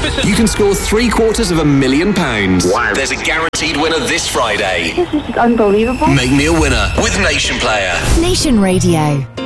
You can score £750,000. Wow. There's a guaranteed winner this Friday. This is unbelievable. Make me a winner with Nation Player. Nation Radio.